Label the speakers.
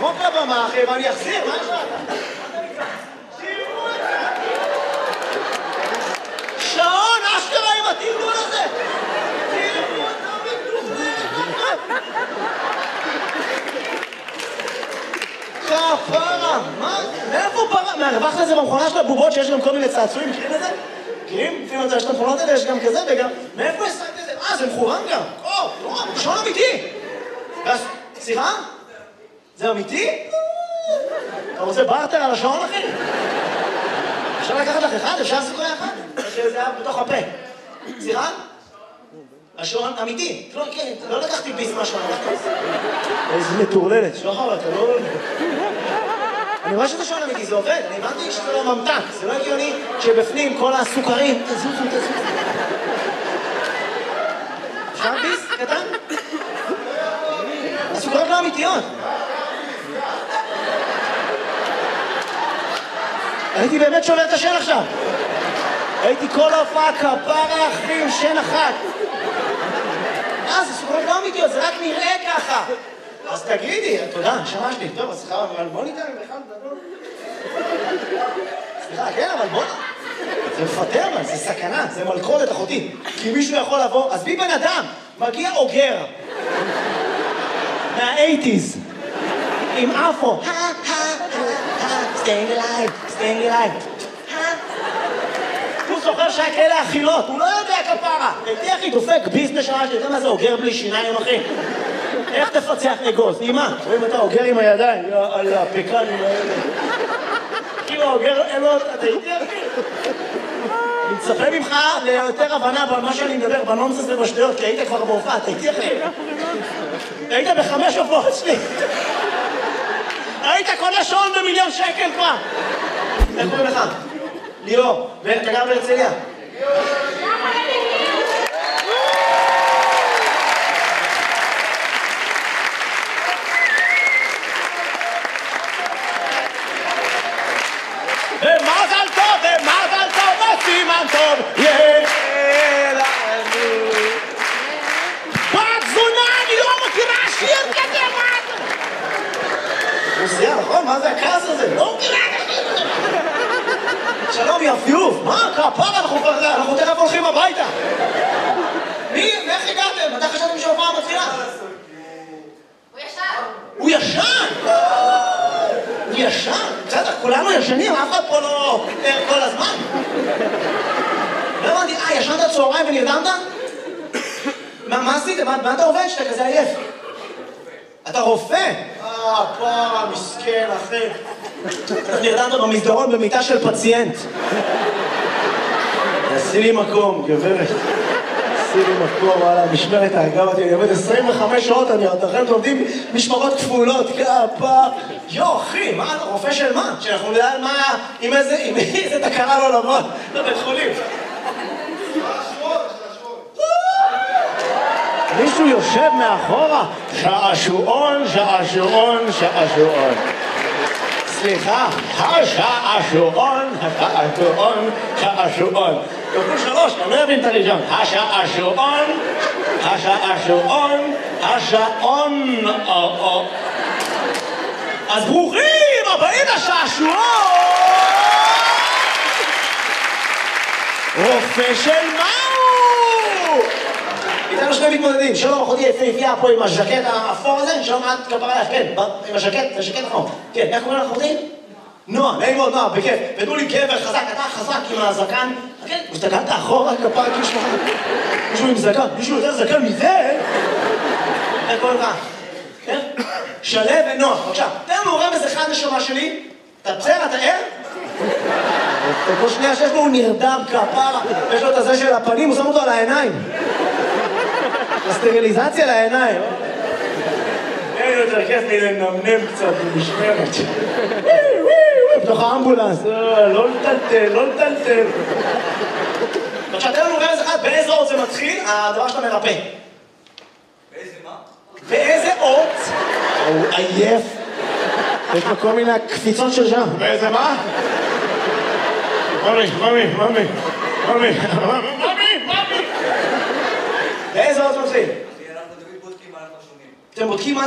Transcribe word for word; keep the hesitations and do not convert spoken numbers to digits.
Speaker 1: דפוק לבמה, אחי, ואני אחזיר, מה יש לך? שעון, אשכרה עם התרגול הזה! תראו אותה מתופת! כפרה! מה? מאיפה פרה? מהרווחת לזה במכונה של הבובות שיש גם כל מיני צעצועים, מכירים את זה? מכירים? לפעמים אתה יש את המכונות האלה, יש גם כזה וגם... מאיפה השגת את זה? אה, זה מכוון גם! או, נורא, שעון אמיתי! סליחה? זה אמיתי? אתה רוצה בארטר על השעון, אחי? אפשר לקחת לך אחד? אפשר לעשות אחד? שזה היה בתוך הפה. סליחה? השעון אמיתי. לא לקחתי ביס מהשעון. איזה מטורללת. שוחר, אתה לא... אני רואה שזה שעון אמיתי, זה עובד. אני הבנתי שזה לא ממתק. זה לא הגיוני שבפנים כל הסוכרים... תזוזו, תזוזו. אפשר ביס? קטן? הסוכרות לא אמיתיות. הייתי באמת שובר את השן עכשיו. הייתי כל ההופעה כפרה אחי עם שן אחת. אה, זה סוכרות לא אמיתיות, זה רק נראה ככה. אז תגידי, תודה, נשמה שלי. טוב, אז סליחה, אבל בוא ניתן לך לדבר. סליחה, כן, אבל בוא... זה מפטר, אבל זה סכנה, זה מלכודת אחותי. כי מישהו יכול לבוא, אז בי בן אדם, מגיע אוגר. מה-שמונים. עם אפו. staying alive, staying alive. הוא זוכר שהיה כאלה אכילות, הוא לא יודע כפרה. הייתי אחי דופק ביס נשמה שלי, אתה יודע מה זה אוגר בלי שיניים אחי? איך תפצח אגוז? אימא, רואים אתה אוגר עם הידיים, על הפקנים האלה. כאילו אוגר אלות, אתה הייתי אחי? אני מצפה ממך ליותר הבנה במה שאני מדבר, בנונסס ובשטויות, כי היית כבר בהופעה, אתה הייתי אחי? היית בחמש הופעות שלי. היית קונה שעון במיליון שקל כבר. איך קוראים לך? ליאור. ואתה גר בהרצליה? ומזל טוב, ומזל טוב, וסימן טוב, יהיה לנו. בת זונה, אני לא מכירה שיר כזה, מה זה? רוסיה, נכון? מה זה הכעס הזה? לא מכירה את השיר הזה. שלום, יפיוף. מה? כפרה, אנחנו תכף הולכים הביתה. מי? ואיך הגעתם? מתי חשבתם שההופעה מתחילה?
Speaker 2: הוא ישן.
Speaker 1: הוא ישן? הוא ישן? בסדר, כולנו ישנים, אף אחד פה לא ער כל הזמן. לא הבנתי, אה, ישנת צהריים ונרדמת? מה עשית? מה אתה עובד שאתה כזה עייף? אתה רופא? אה, פרה, מסכן, אחי. אתה נרדמת במסדרון במיטה של פציינט. עשי לי מקום, גברת. עשי לי מקום, וואלה, משמרת ההגה אותי, אני עובד עשרים וחמש שעות, אני עוד אחרי עובדים משמרות כפולות, כפה. יו, אחי, מה אתה רופא של מה? שאנחנו נדע על מה, עם איזה, עם איזה תקרה לא לבוא לבית חולים. מישהו יושב מאחורה, שעשועון, שעשועון, שעשועון. סליחה, השעשועון, השעשועון, שעשועון. כפול שלוש, אני לא אבין את הראשון. השעשועון, השעשועון, השעון. אז ברוכים הבאים לשעשועון! רופא של מהו? איתנו שני מתמודדים, שלום אחותי יפהפייה פה עם הז'קט האפור הזה, שלום את כפרה לך, כן, עם הז'קט, זה ז'קט אפור. כן, איך קוראים לך אחותי? נועה, נעים מאוד נועה, בכיף. ותנו לי גבר חזק, אתה חזק עם הזקן, כן, הסתכלת אחורה כפרה כאילו שלך, מישהו עם זקן, מישהו יותר זקן מזה? איך קוראים לך? כן? שלו ונועה, בבקשה, תן לנו רמז אחד נשמה שלי, אתה בסדר, אתה ער? כל שנייה שיש לו הוא נרדם כפרה, יש לו את הזה של הפנים, הוא שם אותו על העיניים. הסטריליזציה לעיניים. אין יותר כיף לי לנמנם קצת במשמרת. בתוך האמבולנס, לא לטלטל, לא לטלטל. עכשיו, תן לנו רמז אחד, באיזה אות זה מתחיל, הדבר שאתה מרפא.
Speaker 3: באיזה מה?
Speaker 1: באיזה אות? הוא עייף. יש לו כל מיני קפיצות של שם. באיזה מה? ממי, ממי, ממי, ממי, ממי, ממי. באיזה אות מתחיל?
Speaker 3: אנחנו תמיד בודקים מה אנחנו שומעים.
Speaker 1: אתם בודקים מה